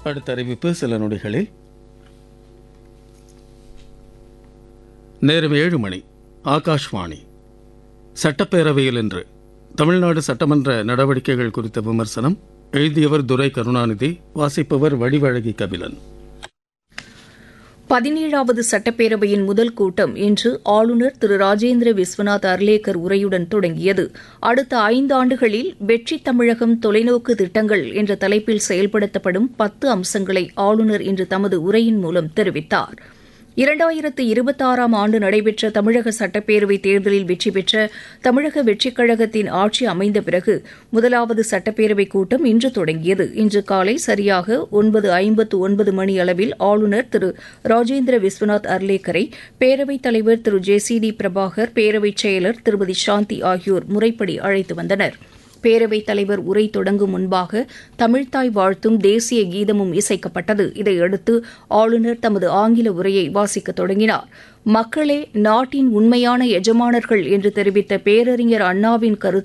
அடுத்த அறிவிப்பு சில நொடிகளில். நேரம் 7 மணி. ஆகாஷ்வாணி. சட்டப்பேரவையில் இன்று தமிழ்நாடு சட்டமன்ற நடவடிக்கைகள் குறித்த விமர்சனம். எழுதியவர் துரை கருணாநிதி. வாசிப்பவர் வடிவழகி கபிலன். 17வது சட்டப்பேரவையின் முதல் கூட்டம் இன்று ஆளுநர் திரு ராஜேந்திர விஸ்வநாத் அர்லேக்கர் உரையுடன் தொடங்கியது. அடுத்த 5 ஆண்டுகளில் வெற்றி தமிழகம் தொலைநோக்கு திட்டங்கள் என்ற தலைப்பில் செயல்படுத்தப்படும் 10 அம்சங்களை ஆளுநர் இன்று தமது உரையின் மூலம் தெரிவித்தார். 2026ஆம் ஆண்டு நடைபெற்ற தமிழக சட்டப்பேரவைத் தேர்தலில் வெற்றி பெற்ற தமிழக வெற்றிக் கழகத்தின் ஆட்சி அமைந்த பிறகு முதலாவது சட்டப்பேரவைக் கூட்டம் இன்று தொடங்கியது. இன்று காலை சரியாக 9:59 மணி அளவில் ஆளுநர் திரு ராஜேந்திர விஸ்வநாத் அர்லேக்கரை பேரவைத் தலைவர் திரு JCD பிரபாகர், பேரவைச் செயலர் திருமதி சாந்தி ஆகியோர் முறைப்படி அழைத்து வந்தனர். பேரவைத் தலைவர் உரை தொடங்கும் முன்பாக தமிழ்த்தாய் வாழ்த்தும் தேசிய கீதமும் இசைக்கப்பட்டது. இதையடுத்து ஆளுநர் தமது ஆங்கில உரையை வாசிக்கத் தொடங்கினார். மக்களே நாட்டின் உண்மையான எஜமானர்கள் என்று தெரிவித்த பேரறிஞர் அண்ணாவின் கருத்து